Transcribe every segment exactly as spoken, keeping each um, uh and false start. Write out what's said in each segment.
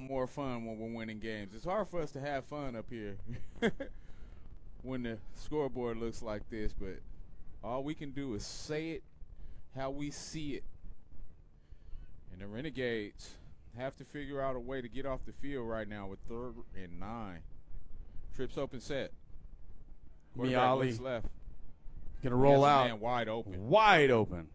more fun when we're winning games. It's hard for us to have fun up here when the scoreboard looks like this, but all we can do is say it how we see it. And the Renegades have to figure out a way to get off the field right now with third and nine. Trips open set. Miali left. Gonna roll out. Man wide open. Wide open.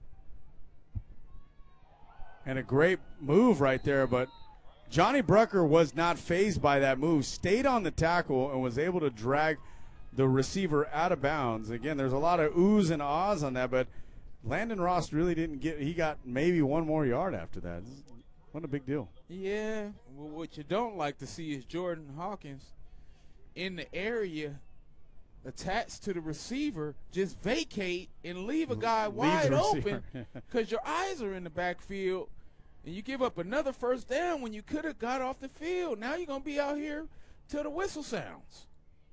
And a great move right there, but Johnny Brucker was not fazed by that move, stayed on the tackle and was able to drag the receiver out of bounds. Again, there's a lot of oohs and ahs on that, but Landon Ross really didn't get – he got maybe one more yard after that. What a big deal. Yeah. Well, what you don't like to see is Jordan Hawkins in the area attached to the receiver just vacate and leave a guy Leaves wide the open because your eyes are in the backfield and you give up another first down when you could have got off the field. Now you're going to be out here till the whistle sounds.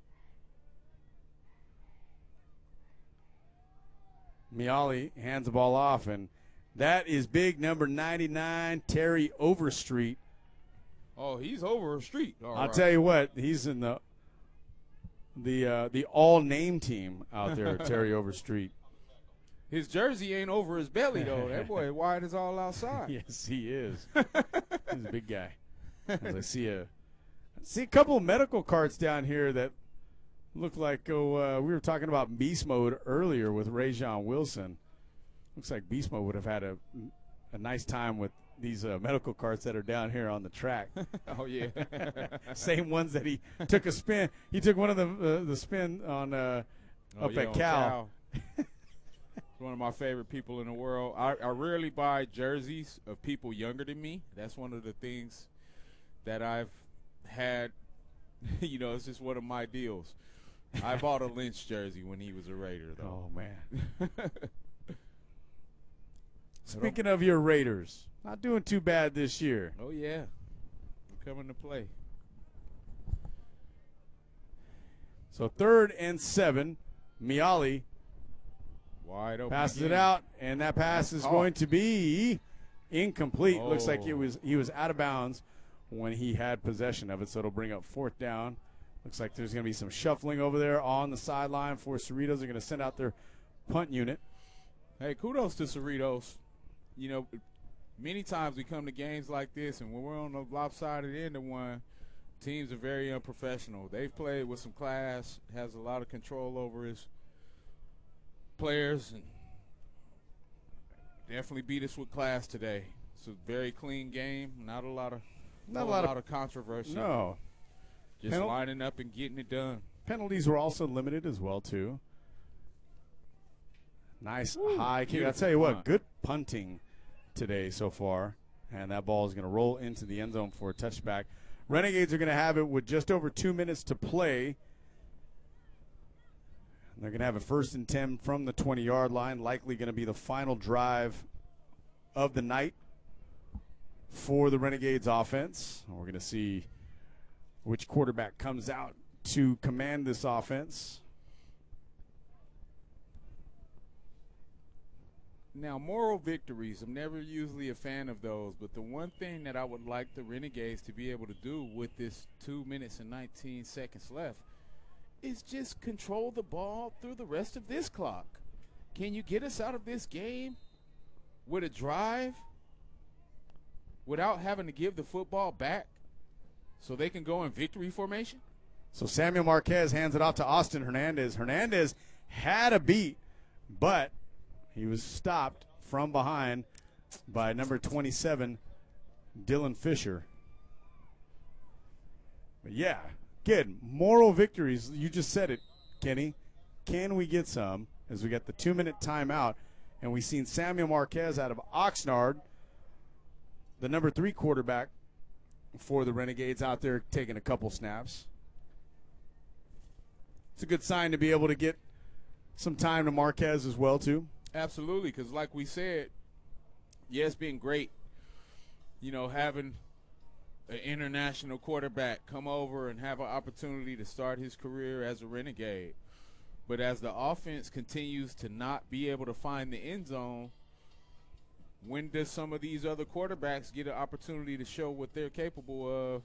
Miali hands the ball off, and that is big number ninety-nine, Terry Overstreet. Oh, he's over a street. All I'll right. tell you what, he's in the the uh, the all-name team out there, Terry Overstreet. His jersey ain't over his belly, though. That boy wide is all outside. Yes, he is. He's a big guy. As I see a I see a couple of medical carts down here that look like oh uh, we were talking about beast mode earlier with Rajon Wilson. Looks like beast mode would have had a a nice time with these uh, medical carts that are down here on the track. Oh yeah, same ones that he took a spin. He took one of the uh, the spin on uh, oh, up yeah, at on Cal. Cal. One of my favorite people in the world. I, I rarely buy jerseys of people younger than me. That's one of the things that I've had. You know, it's just one of my deals. I bought a Lynch jersey when he was a Raider, though. Oh man. Speaking of your Raiders, not doing too bad this year. Oh yeah, they're coming to play. So third and seven, Miali Wide open. passes again. it out, and that pass is going to be incomplete. Oh. Looks like it was he was out of bounds when he had possession of it, so it'll bring up fourth down. Looks like there's going to be some shuffling over there on the sideline for Cerritos. They're going to send out their punt unit. Hey, kudos to Cerritos. You know, many times we come to games like this, and when we're on the lopsided end of one, teams are very unprofessional. They've played with some class, has a lot of control over his players, and definitely beat us with class today. It's a very clean game, not a lot of Not a not lot a of- lot of controversy. No. Just Penal- lining up and getting it done. Penalties were also limited as well, too. Nice Woo, high kick. I'll beautiful tell you what, punt. good punting today so far. And that ball is going to roll into the end zone for a touchback. Renegades are going to have it with just over two minutes to play. They're going to have a first and ten from the twenty-yard line, likely going to be the final drive of the night for the Renegades offense. We're going to see which quarterback comes out to command this offense. Now, moral victories, I'm never usually a fan of those, but the one thing that I would like the Renegades to be able to do with this two minutes and nineteen seconds left is just control the ball through the rest of this clock. Can you get us out of this game with a drive without having to give the football back so they can go in victory formation? So Samuel Marquez hands it off to Austin Hernandez. Hernandez had a beat, but he was stopped from behind by number twenty-seven, Dylan Fisher. But yeah, good. Moral victories. You just said it, Kenny. Can we get some? As we got the two-minute timeout, and we've seen Samuel Marquez out of Oxnard, the number three quarterback for the Renegades, out there taking a couple snaps. It's a good sign to be able to get some time to Marquez as well, too. Absolutely, because like we said, yeah, it's been great, you know, having an international quarterback come over and have an opportunity to start his career as a Renegade. But as the offense continues to not be able to find the end zone, when does some of these other quarterbacks get an opportunity to show what they're capable of